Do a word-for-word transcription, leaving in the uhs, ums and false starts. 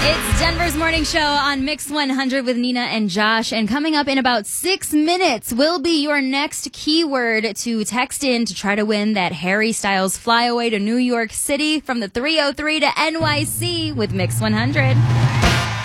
It's Denver's Morning Show on Mix one hundred with Nina and Josh. And coming up in about six minutes will be your next keyword to text in to try to win that Harry Styles flyaway to New York City from the three oh three to N Y C with Mix one hundred.